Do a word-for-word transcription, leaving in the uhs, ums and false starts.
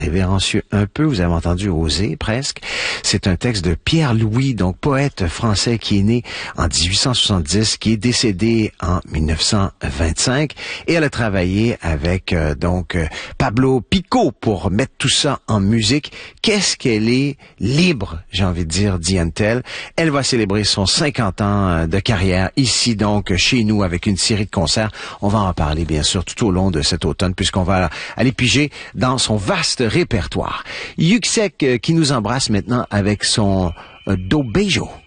révérencieux un peu, vous avez entendu oser presque. C'est un texte de Pierre Louis, donc poète français qui est né en dix-huit cent soixante-dix, qui est décédé en mille neuf cent vingt-cinq, et elle a travaillé avec euh, donc euh, Pablo Picault pour mettre tout ça en musique. Qu'est-ce qu'elle est libre, j'ai envie de dire, Diane-t-elle. Elle va célébrer son cinquante ans de carrière ici donc chez nous avec une série de concerts. On va en parler bien sûr tout au long de cet automne puisqu'on va aller piger dans son vaste répertoire. Yuxek euh, qui nous embrasse maintenant avec son euh, Do Beijo.